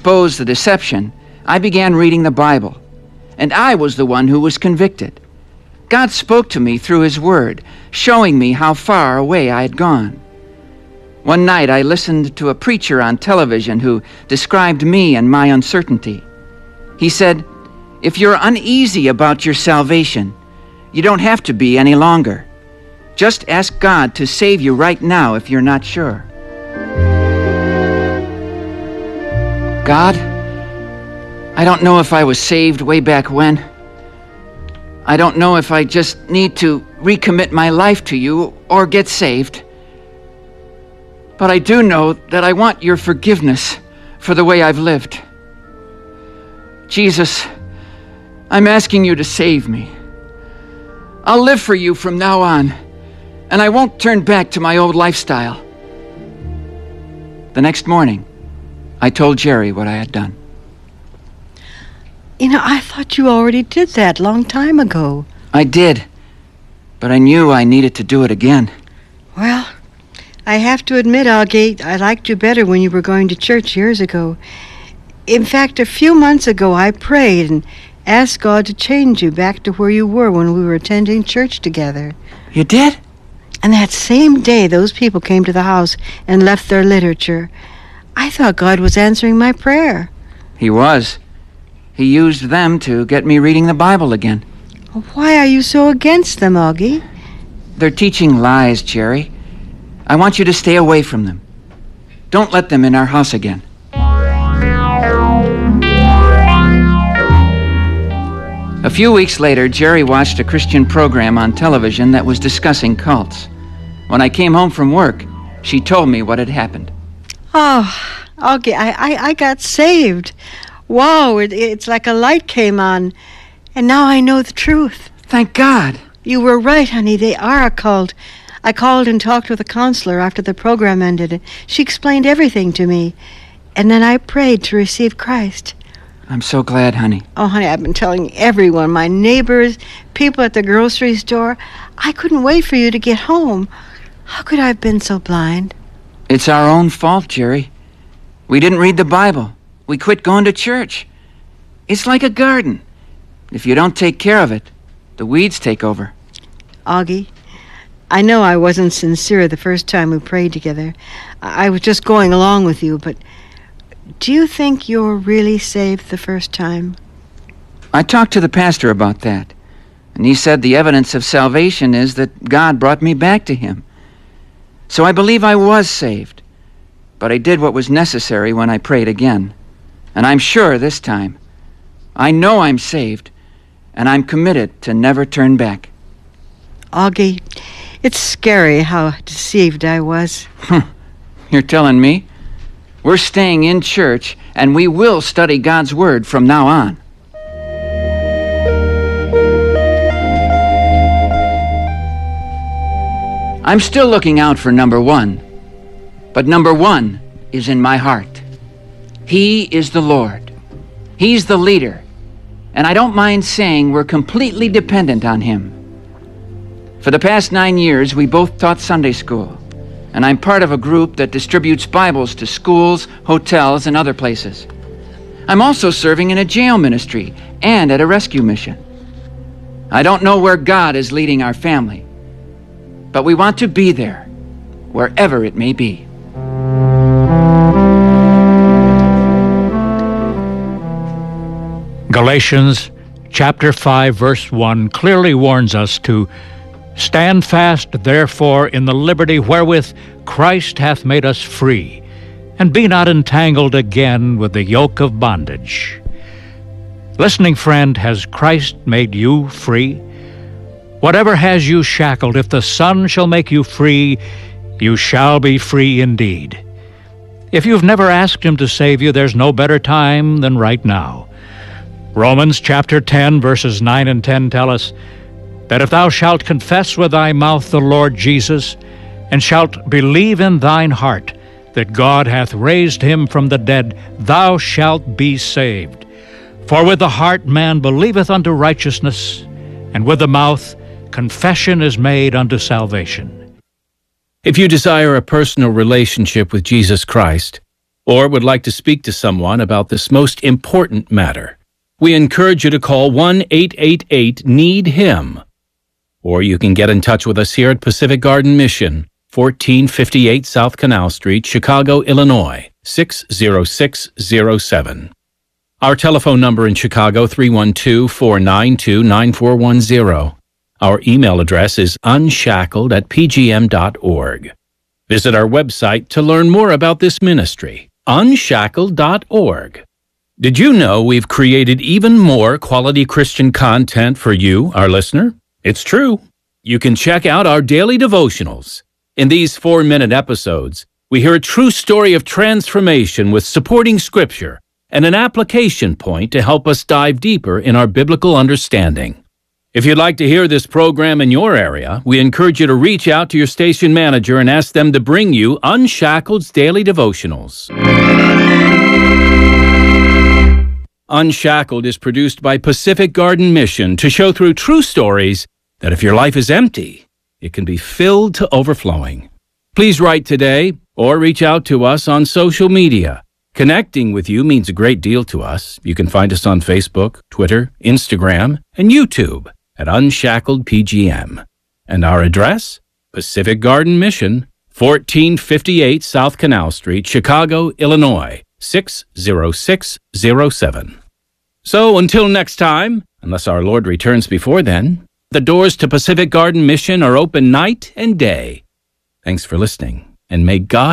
expose the deception, I began reading the Bible, and I was the one who was convicted. God spoke to me through His Word, showing me how far away I had gone. One night I listened to a preacher on television who described me and my uncertainty. He said, "If you're uneasy about your salvation, you don't have to be any longer. Just ask God to save you right now if you're not sure." God, I don't know if I was saved way back when. I don't know if I just need to recommit my life to you or get saved. But I do know that I want your forgiveness for the way I've lived. Jesus, I'm asking you to save me. I'll live for you from now on, and I won't turn back to my old lifestyle. The next morning, I told Jerry what I had done. You know, I thought you already did that long time ago. I did, but I knew I needed to do it again. Well, I have to admit, Augie, I liked you better when you were going to church years ago. In fact, a few months ago, I prayed and asked God to change you back to where you were when we were attending church together. You did? And that same day, those people came to the house and left their literature. I thought God was answering my prayer. He was. He used them to get me reading the Bible again. Why are you so against them, Augie? They're teaching lies, Jerry. I want you to stay away from them. Don't let them in our house again. A few weeks later, Jerry watched a Christian program on television that was discussing cults. When I came home from work, she told me what had happened. Oh, Augie, I got saved. Wow, it's like a light came on, and now I know the truth. Thank God. You were right, honey. They are a cult. I called and talked with a counselor after the program ended. She explained everything to me, and then I prayed to receive Christ. I'm so glad, honey. Oh, honey, I've been telling everyone, my neighbors, people at the grocery store. I couldn't wait for you to get home. How could I have been so blind? It's our own fault, Jerry. We didn't read the Bible. We quit going to church. It's like a garden. If you don't take care of it, the weeds take over. Augie, I know I wasn't sincere the first time we prayed together. I was just going along with you, but do you think you're really saved the first time? I talked to the pastor about that, and he said the evidence of salvation is that God brought me back to Him. So I believe I was saved, but I did what was necessary when I prayed again. And I'm sure this time, I know I'm saved, and I'm committed to never turn back. Augie, it's scary how deceived I was. You're telling me? We're staying in church, and we will study God's Word from now on. I'm still looking out for number one, but number one is in my heart. He is the Lord. He's the leader, and I don't mind saying we're completely dependent on Him. For the past 9 years, we both taught Sunday school, and I'm part of a group that distributes Bibles to schools, hotels, and other places. I'm also serving in a jail ministry and at a rescue mission. I don't know where God is leading our family, but we want to be there, wherever it may be. Galatians chapter 5, verse 1 clearly warns us to stand fast, therefore, in the liberty wherewith Christ hath made us free, and be not entangled again with the yoke of bondage. Listening friend, has Christ made you free? Whatever has you shackled, if the Son shall make you free, you shall be free indeed. If you've never asked Him to save you, there's no better time than right now. Romans chapter 10, verses 9 and 10 tell us that if thou shalt confess with thy mouth the Lord Jesus, and shalt believe in thine heart that God hath raised Him from the dead, thou shalt be saved. For with the heart man believeth unto righteousness, and with the mouth confession is made unto salvation. If you desire a personal relationship with Jesus Christ, or would like to speak to someone about this most important matter, we encourage you to call 1-888-NEED-HIM. Or you can get in touch with us here at Pacific Garden Mission, 1458 South Canal Street, Chicago, Illinois, 60607. Our telephone number in Chicago, 312-492-9410. Our email address is unshackled@pgm.org. Visit our website to learn more about this ministry, unshackled.org. Did you know we've created even more quality Christian content for you, our listener? It's true. You can check out our daily devotionals. In these 4-minute episodes, we hear a true story of transformation with supporting scripture and an application point to help us dive deeper in our biblical understanding. If you'd like to hear this program in your area, we encourage you to reach out to your station manager and ask them to bring you Unshackled's Daily Devotionals. Unshackled is produced by Pacific Garden Mission to show through true stories that if your life is empty, it can be filled to overflowing. Please write today or reach out to us on social media. Connecting with you means a great deal to us. You can find us on Facebook, Twitter, Instagram, and YouTube at Unshackled PGM. And our address? Pacific Garden Mission, 1458 South Canal Street, Chicago, Illinois, 60607. So until next time, unless our Lord returns before then, the doors to Pacific Garden Mission are open night and day. Thanks for listening, and may God